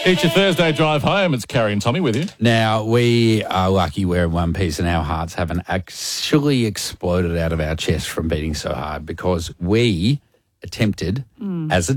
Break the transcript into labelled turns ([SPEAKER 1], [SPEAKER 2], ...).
[SPEAKER 1] It's your Thursday drive home. It's Carrie and Tommy with you.
[SPEAKER 2] Now, we are lucky we're in one piece and our hearts haven't actually exploded out of our chest from beating so hard because we attempted, as a